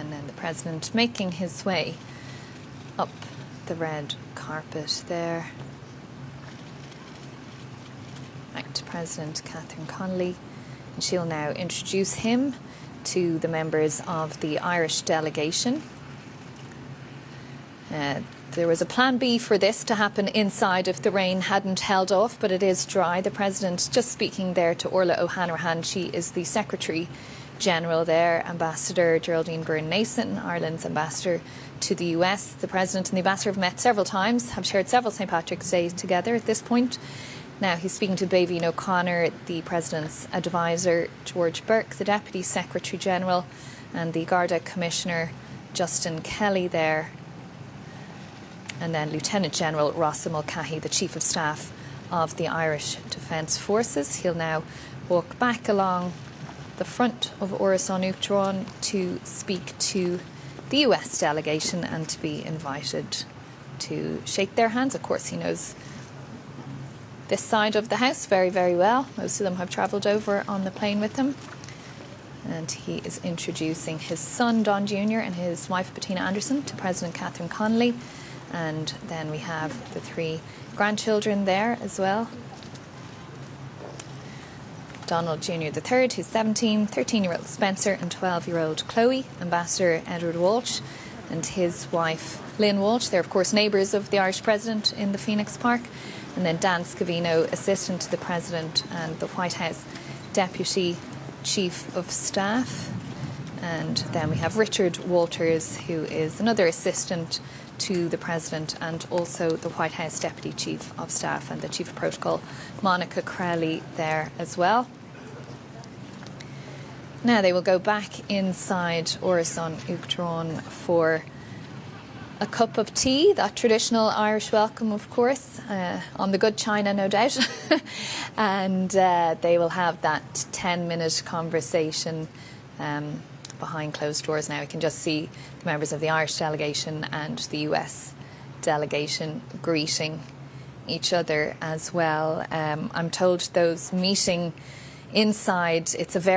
And then the President making his way up the red carpet there. Back to President Catherine Connolly. And she'll now introduce him to the members of the Irish delegation. There was a plan B for this to happen inside if the rain hadn't held off, but it is dry. The President just speaking there to Orla O'Hanrahan. She is the Secretary General there. Ambassador Geraldine Byrne-Nason, Ireland's ambassador to the US. The President and the ambassador have met several times, have shared several St Patrick's Days together at this point. Now he's speaking to Baveen O'Connor, the President's advisor, George Burke, the Deputy Secretary General, and the Garda Commissioner Justin Kelly there. And then Lieutenant General Rossa Mulcahy, the Chief of Staff of the Irish Defence Forces. He'll now walk back along the front of Áras an Uachtaráin to speak to the US delegation and to be invited to shake their hands. Of course, he knows this side of the house very, very well. Most of them have travelled over on the plane with him. And he is introducing his son, Don Jr., and his wife, Bettina Anderson, to President Catherine Connolly. And then we have the 3 grandchildren there as well. Donald Jr. III, who's 17, 13-year-old Spencer, and 12-year-old Chloe. Ambassador Edward Walsh and his wife, Lynn Walsh. They're, of course, neighbours of the Irish President in the Phoenix Park. And then Dan Scavino, Assistant to the President and the White House Deputy Chief of Staff. And then we have Richard Walters, who is another assistant to the President and also the White House Deputy Chief of Staff, and the Chief of Protocol, Monica Crowley, there as well. Now they will go back inside Áras an Uachtaráin for a cup of tea, that traditional Irish welcome, of course, on the good china, no doubt. And they will have that 10-minute conversation behind closed doors. Now we can just see the members of the Irish delegation and the US delegation greeting each other as well. I'm told those meeting inside, it's a very